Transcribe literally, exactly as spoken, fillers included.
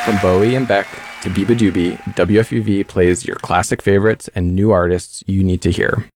From Bowie and Beck to Biba Doobie, W F U V plays your classic favorites and new artists you need to hear.